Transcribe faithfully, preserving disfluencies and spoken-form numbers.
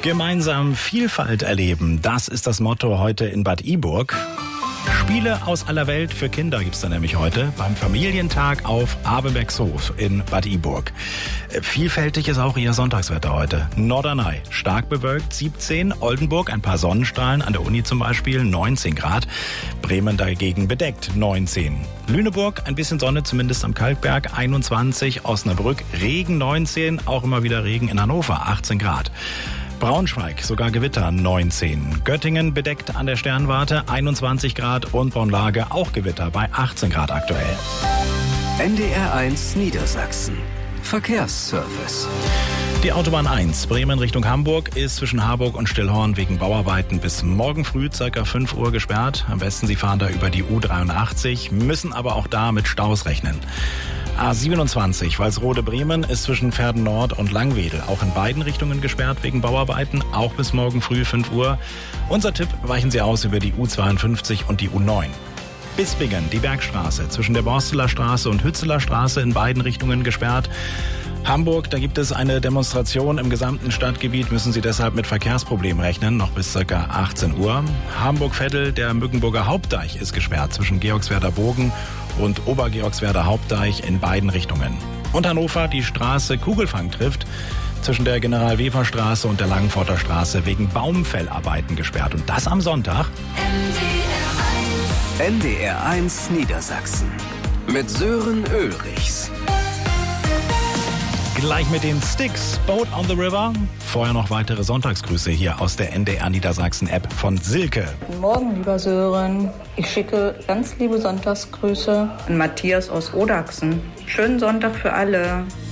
Gemeinsam Vielfalt erleben, das ist das Motto heute in Bad Iburg. Spiele aus aller Welt für Kinder gibt's da nämlich heute beim Familientag auf Abebeckshof in Bad Iburg. Vielfältig ist auch ihr Sonntagswetter heute. Norderney stark bewölkt, siebzehn, Oldenburg ein paar Sonnenstrahlen, an der Uni zum Beispiel neunzehn Grad, Bremen dagegen bedeckt neunzehn. Lüneburg ein bisschen Sonne, zumindest am Kalkberg einundzwanzig, Osnabrück Regen neunzehn, auch immer wieder Regen in Hannover achtzehn Grad. Braunschweig sogar Gewitter neunzehn. Göttingen bedeckt an der Sternwarte einundzwanzig Grad und Braunlage auch Gewitter bei achtzehn Grad aktuell. N D R eins Niedersachsen. Verkehrsservice. Die Autobahn eins, Bremen Richtung Hamburg, ist zwischen Harburg und Stillhorn wegen Bauarbeiten bis morgen früh ca. fünf Uhr gesperrt. Am besten Sie fahren da über die U dreiundachtzig, müssen aber auch da mit Staus rechnen. A siebenundzwanzig, Walsrode-Bremen, ist zwischen Verden Nord und Langwedel auch in beiden Richtungen gesperrt wegen Bauarbeiten, auch bis morgen früh fünf Uhr. Unser Tipp, weichen Sie aus über die U zweiundfünfzig und die U neun. Bispingen, die Bergstraße, zwischen der Borsteler Straße und Hützeler Straße in beiden Richtungen gesperrt. Hamburg, da gibt es eine Demonstration im gesamten Stadtgebiet, müssen Sie deshalb mit Verkehrsproblemen rechnen, noch bis ca. achtzehn Uhr. Hamburg-Veddel, der Mückenburger Hauptdeich ist gesperrt zwischen Georgswerder Bogen und Obergeorgswerder Hauptdeich in beiden Richtungen. Und Hannover, die Straße Kugelfang trifft, zwischen der General-Wefer-Straße und der Langenforter Straße wegen Baumfellarbeiten gesperrt. Und das am Sonntag. N D R eins Niedersachsen mit Sören Ulrichs. Gleich mit den Sticks, Boat on the River. Vorher noch weitere Sonntagsgrüße hier aus der N D R Niedersachsen App von Silke. Guten Morgen, lieber Sören. Ich schicke ganz liebe Sonntagsgrüße an Matthias aus Odachsen. Schönen Sonntag für alle.